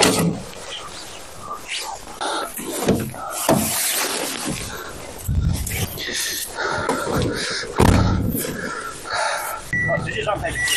直接上开始。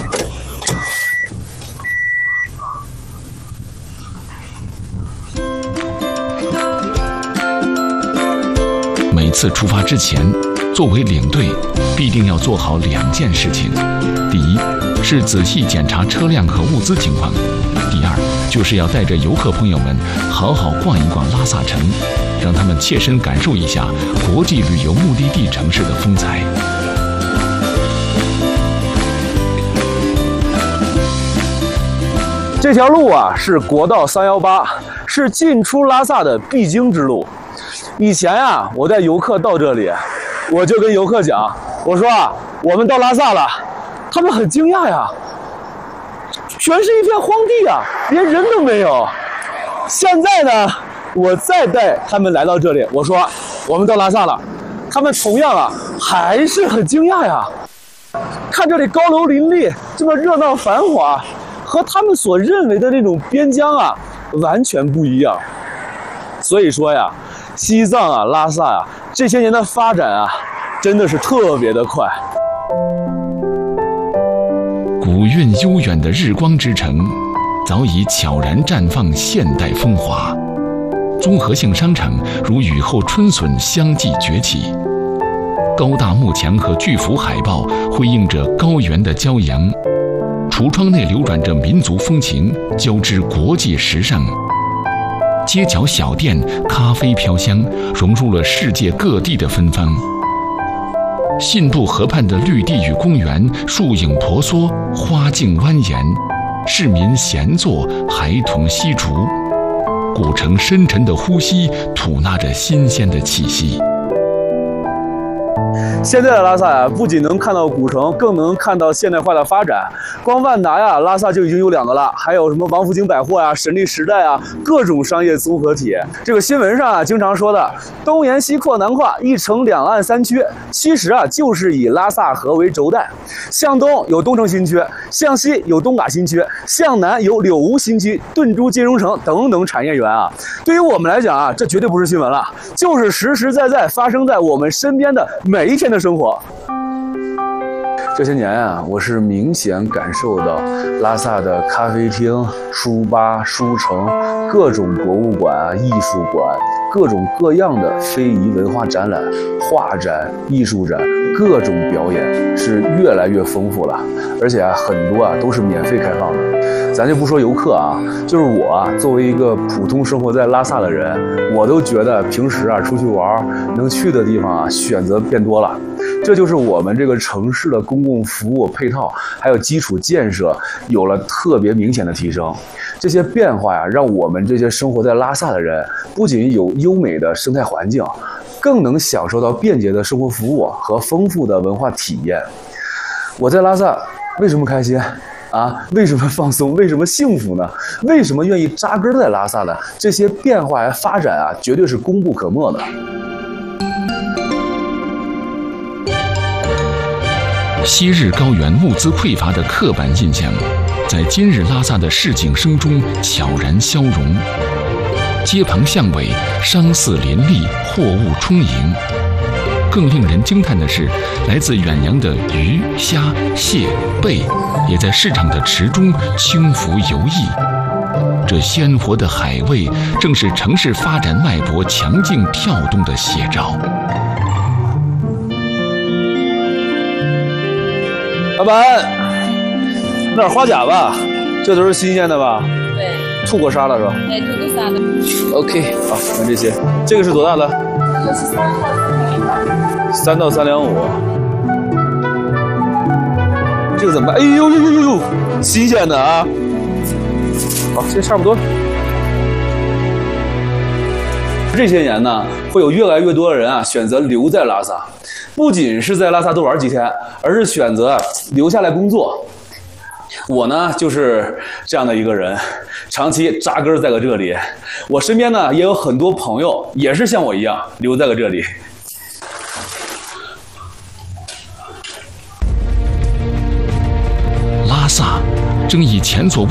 每次出发之前，作为领队，必定要做好2件事情：第一，是仔细检查车辆和物资情况；第二，就是要带着游客朋友们好好逛一逛拉萨城，让他们切身感受一下国际旅游目的地城市的风采。 这条路啊是国道318，是进出拉萨的必经之路。以前啊，我带游客到这里，我就跟游客讲，我说啊，我们到拉萨了，他们很惊讶呀，全是一片荒地啊，连人都没有。现在呢，我再带他们来到这里，我说我们到拉萨了，他们同样啊还是很惊讶呀，看这里高楼林立，这么热闹繁华。和他们所认为的那种边疆啊，完全不一样。所以说呀，西藏啊、拉萨啊，这些年的发展啊，真的是特别的快。 古韵悠远的日光之城，早已悄然绽放现代风华。综合性商场如雨后春笋相继崛起，高大幕墙和巨幅海报辉映着高原的骄阳。橱窗内流转着民族风情，交织国际时尚。街角小店，咖啡飘香，融入了世界各地的芬芳。信步河畔的绿地与公园，树影婆娑，花径蜿蜒，市民闲坐，孩童嬉竹。古城深沉的呼吸，吐纳着新鲜的气息。 现在的拉萨呀，不仅能看到古城，更能看到现代化的发展。光万达呀，拉萨就已经有2个了，还有什么王府井百货呀、神力时代啊，各种商业综合体。这个新闻上啊，经常说的东沿西扩南跨，1城2岸3区，其实啊，就是以拉萨河为轴带。向东有东城新区，向西有东嘎新区，向南有柳吴新区、顿珠金融城等等产业园啊。对于我们来讲啊，这绝对不是新闻了，就是实实在在发生在我们身边的每一天的生活。这些年啊，我是明显感受到拉萨的咖啡厅、书吧、书城、各种博物馆啊、艺术馆、各种各样的非遗文化展览、画展、艺术展，各种表演是越来越丰富了，而且啊，很多啊都是免费开放的。咱就不说游客啊，就是我啊，作为一个普通生活在拉萨的人，我都觉得平时啊出去玩能去的地方啊选择变多了。这就是我们这个城市的公共服务配套还有基础建设有了特别明显的提升。这些变化呀，让我们这些生活在拉萨的人不仅有优美的生态环境，更能享受到便捷的生活服务和丰富的文化体验。我在拉萨为什么开心啊？为什么放松？为什么幸福呢？为什么愿意扎根在拉萨呢？这些变化和发展啊，绝对是功不可没的。 昔日高原物资匮乏的刻板印象，在今日拉萨的市井声中悄然消融。街旁巷尾，商肆林立，货物充盈。更令人惊叹的是，来自远洋的鱼、虾、蟹、贝，也在市场的池中轻浮游弋。这鲜活的海味，正是城市发展脉搏强劲跳动的写照。 老板，弄点花甲吧，这都是新鲜的吧？ 对。 吐过沙了是吧？ 对，吐过沙的。 OK， 好，看这些。这个是多大的？ 这个是 3到3.5。这个怎么办？哎呦呦呦呦呦，新鲜的啊！好，这差不多。这些年呢，会有越来越多的人啊选择留在拉萨，不仅是在拉萨多玩几天，而是选择留下来工作。我呢就是这样的一个人，长期扎根在了这里。我身边呢也有很多朋友也是像我一样留在了这里。 拉萨正以前所未